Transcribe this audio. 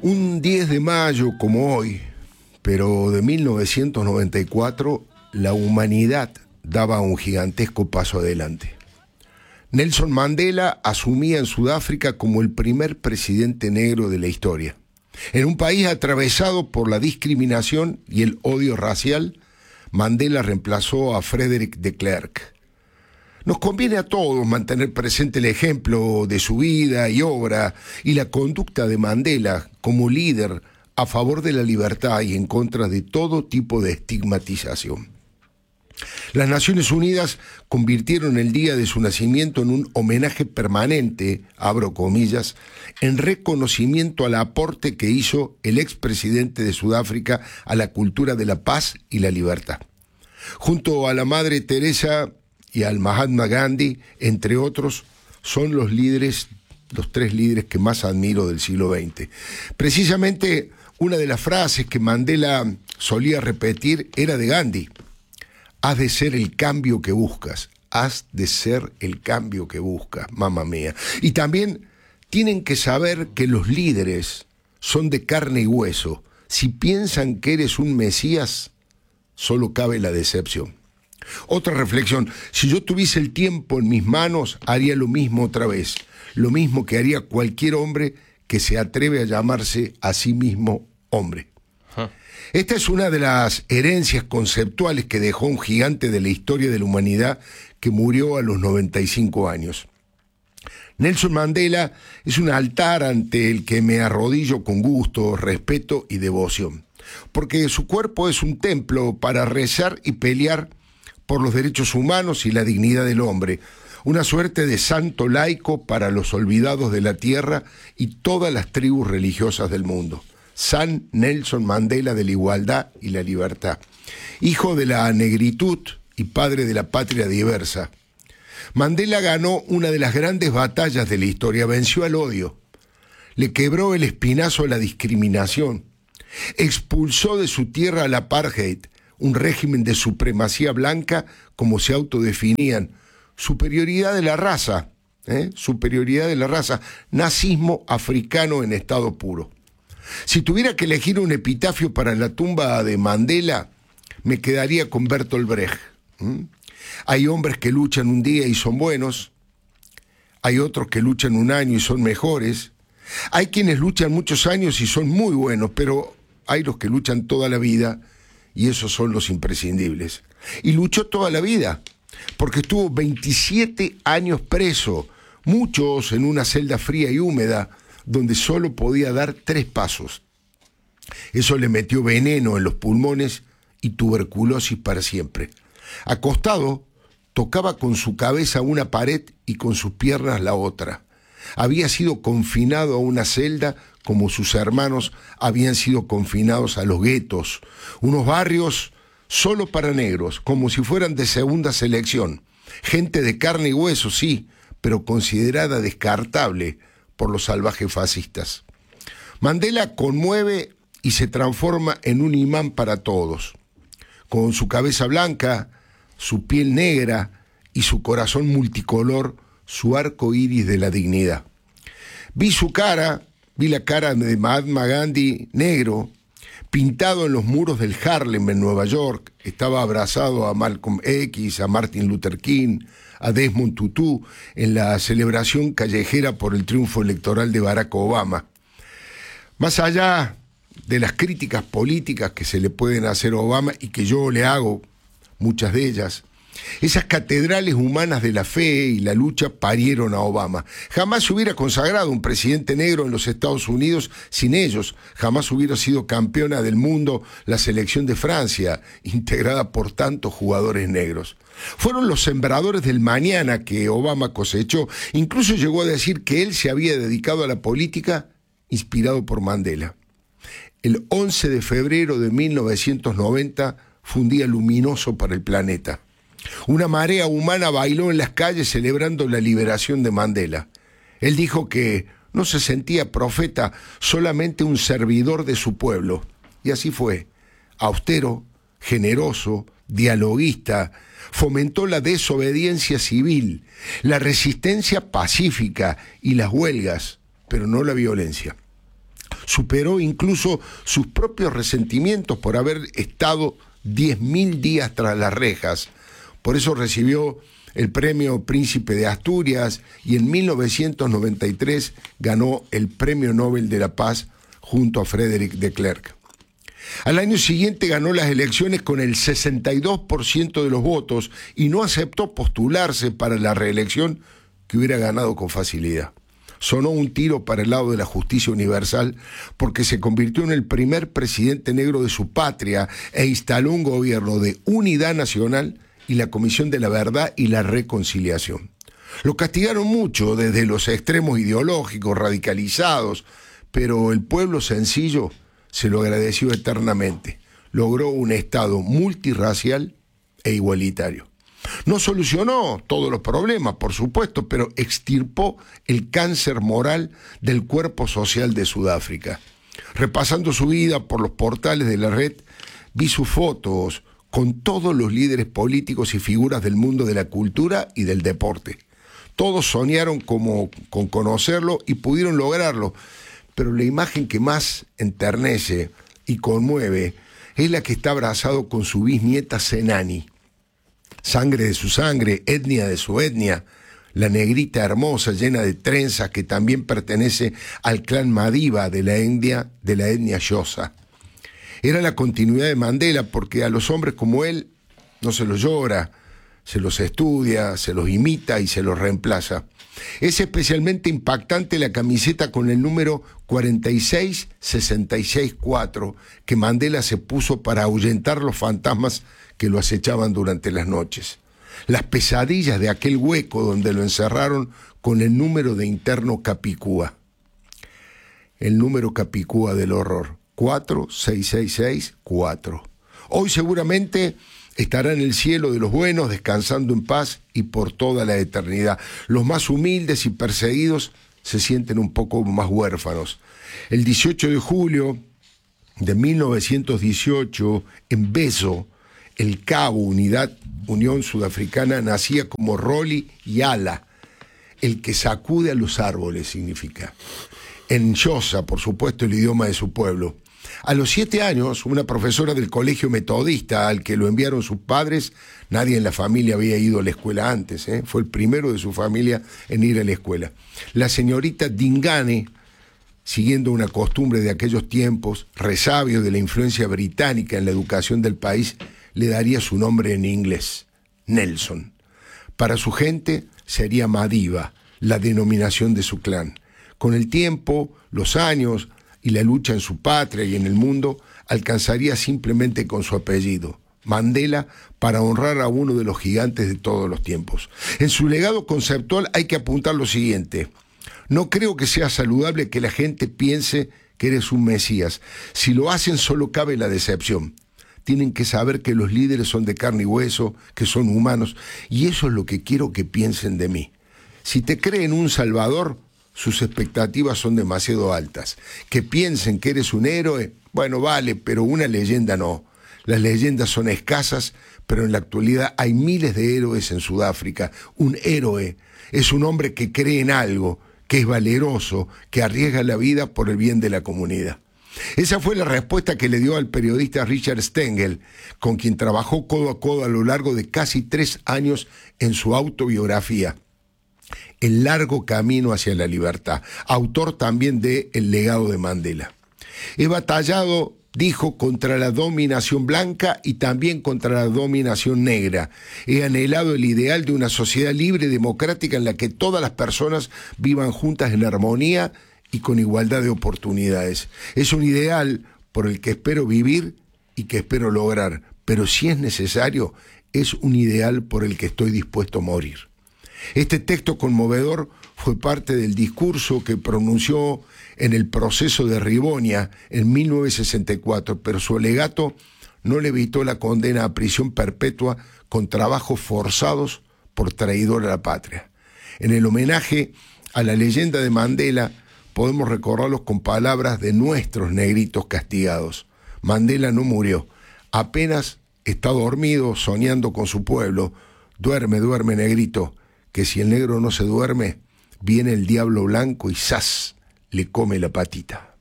Un 10 de mayo como hoy, pero de 1994, la humanidad daba un gigantesco paso adelante. Nelson Mandela asumía en Sudáfrica como el primer presidente negro de la historia. En un país atravesado por la discriminación y el odio racial, Mandela reemplazó a Frederick de Klerk. Nos conviene a todos mantener presente el ejemplo de su vida y obra y la conducta de Mandela como líder a favor de la libertad y en contra de todo tipo de estigmatización. Las Naciones Unidas convirtieron el día de su nacimiento en un homenaje permanente, abro comillas, en reconocimiento al aporte que hizo el expresidente de Sudáfrica a la cultura de la paz y la libertad. Junto a la Madre Teresa y al Mahatma Gandhi, entre otros, son los tres líderes que más admiro del siglo XX. Precisamente una de las frases que Mandela solía repetir era de Gandhi: has de ser el cambio que buscas, has de ser el cambio que buscas, mamá mía. Y también tienen que saber que los líderes son de carne y hueso. Si piensan que eres un mesías, solo cabe la decepción. Otra reflexión: si yo tuviese el tiempo en mis manos, haría lo mismo otra vez, lo mismo que haría cualquier hombre que se atreve a llamarse a sí mismo hombre. Esta es una de las herencias conceptuales que dejó un gigante de la historia de la humanidad que murió a los 95 años. Nelson Mandela es un altar ante el que me arrodillo con gusto, respeto y devoción, porque su cuerpo es un templo para rezar y pelear por los derechos humanos y la dignidad del hombre, una suerte de santo laico para los olvidados de la tierra y todas las tribus religiosas del mundo. San Nelson Mandela de la igualdad y la libertad, hijo de la negritud y padre de la patria diversa. Mandela ganó una de las grandes batallas de la historia, venció al odio, le quebró el espinazo a la discriminación, expulsó de su tierra al apartheid, un régimen de supremacía blanca como se autodefinían, superioridad de la raza, nazismo africano en estado puro. Si tuviera que elegir un epitafio para la tumba de Mandela, me quedaría con Bertolt Brecht. Hay hombres que luchan un día y son buenos, hay otros que luchan un año y son mejores, hay quienes luchan muchos años y son muy buenos, pero hay los que luchan toda la vida y esos son los imprescindibles. Y luchó toda la vida, porque estuvo 27 años preso, muchos en una celda fría y húmeda, donde solo podía dar 3 pasos. Eso le metió veneno en los pulmones y tuberculosis para siempre. Acostado, tocaba con su cabeza una pared y con sus piernas la otra. Había sido confinado a una celda como sus hermanos habían sido confinados a los guetos, unos barrios solo para negros, como si fueran de segunda selección. Gente de carne y hueso, sí, pero considerada descartable por los salvajes fascistas. Mandela conmueve y se transforma en un imán para todos. Con su cabeza blanca, su piel negra y su corazón multicolor, su arco iris de la dignidad. Vi la cara de Mahatma Gandhi negro, pintado en los muros del Harlem en Nueva York. Estaba abrazado a Malcolm X, a Martin Luther King, a Desmond Tutu en la celebración callejera por el triunfo electoral de Barack Obama. Más allá de las críticas políticas que se le pueden hacer a Obama y que yo le hago, muchas de ellas, esas catedrales humanas de la fe y la lucha parieron a Obama. Jamás se hubiera consagrado un presidente negro en los Estados Unidos sin ellos. Jamás hubiera sido campeona del mundo la selección de Francia, integrada por tantos jugadores negros. Fueron los sembradores del mañana que Obama cosechó. Incluso llegó a decir que él se había dedicado a la política inspirado por Mandela. El 11 de febrero de 1990 fue un día luminoso para el planeta. Una marea humana bailó en las calles celebrando la liberación de Mandela. Él dijo que no se sentía profeta, solamente un servidor de su pueblo. Y así fue. Austero, generoso, dialoguista, fomentó la desobediencia civil, la resistencia pacífica y las huelgas, pero no la violencia. Superó incluso sus propios resentimientos por haber estado 10.000 días tras las rejas. Por eso recibió el premio Príncipe de Asturias y en 1993 ganó el Premio Nobel de la Paz junto a Frédéric de Klerk. Al año siguiente ganó las elecciones con el 62% de los votos y no aceptó postularse para la reelección que hubiera ganado con facilidad. Sonó un tiro para el lado de la justicia universal porque se convirtió en el primer presidente negro de su patria e instaló un gobierno de unidad nacional y la Comisión de la Verdad y la Reconciliación. Lo castigaron mucho desde los extremos ideológicos radicalizados, pero el pueblo sencillo se lo agradeció eternamente. Logró un Estado multirracial e igualitario. No solucionó todos los problemas, por supuesto, pero extirpó el cáncer moral del cuerpo social de Sudáfrica. Repasando su vida por los portales de la red, vi sus fotos con todos los líderes políticos y figuras del mundo de la cultura y del deporte. Todos soñaron con conocerlo y pudieron lograrlo, pero la imagen que más enternece y conmueve es la que está abrazado con su bisnieta Senani. Sangre de su sangre, etnia de su etnia, la negrita hermosa llena de trenzas que también pertenece al clan Madiba de la etnia Xhosa. Era la continuidad de Mandela porque a los hombres como él no se los llora, se los estudia, se los imita y se los reemplaza. Es especialmente impactante la camiseta con el número 46664 que Mandela se puso para ahuyentar los fantasmas que lo acechaban durante las noches. Las pesadillas de aquel hueco donde lo encerraron con el número de interno Capicúa. El número Capicúa del horror, 46664. Hoy seguramente estará en el cielo de los buenos, descansando en paz y por toda la eternidad. Los más humildes y perseguidos se sienten un poco más huérfanos. El 18 de julio de 1918, en Beso, el Cabo, Unión Sudafricana, nacía como Roli Yala, el que sacude a los árboles, significa. En Xhosa, por supuesto, el idioma de su pueblo. A los 7 años, una profesora del colegio metodista al que lo enviaron sus padres, nadie en la familia había ido a la escuela antes, fue el primero de su familia en ir a la escuela. La señorita Dingane, siguiendo una costumbre de aquellos tiempos, resabio de la influencia británica en la educación del país, le daría su nombre en inglés, Nelson. Para su gente sería Madiba, la denominación de su clan. Con el tiempo, los años y la lucha en su patria y en el mundo, alcanzaría simplemente con su apellido, Mandela, para honrar a uno de los gigantes de todos los tiempos. En su legado conceptual hay que apuntar lo siguiente: no creo que sea saludable que la gente piense que eres un mesías. Si lo hacen, solo cabe la decepción. Tienen que saber que los líderes son de carne y hueso, que son humanos, y eso es lo que quiero que piensen de mí. Si te creen un salvador, sus expectativas son demasiado altas. Que piensen que eres un héroe, bueno, vale, pero una leyenda no. Las leyendas son escasas, pero en la actualidad hay miles de héroes en Sudáfrica. Un héroe es un hombre que cree en algo, que es valeroso, que arriesga la vida por el bien de la comunidad. Esa fue la respuesta que le dio al periodista Richard Stengel, con quien trabajó codo a codo a lo largo de casi 3 años en su autobiografía, El largo camino hacia la libertad, autor también de El legado de Mandela. He batallado, dijo, contra la dominación blanca y también contra la dominación negra. He anhelado el ideal de una sociedad libre y democrática en la que todas las personas vivan juntas en armonía y con igualdad de oportunidades. Es un ideal por el que espero vivir y que espero lograr, pero si es necesario, es un ideal por el que estoy dispuesto a morir. Este texto conmovedor fue parte del discurso que pronunció en el proceso de Rivonia en 1964, pero su alegato no le evitó la condena a prisión perpetua con trabajos forzados por traidor a la patria. En el homenaje a la leyenda de Mandela, podemos recordarlos con palabras de nuestros negritos castigados. Mandela no murió, apenas está dormido soñando con su pueblo. Duerme, duerme, negrito, que si el negro no se duerme, viene el diablo blanco y ¡zas!, le come la patita.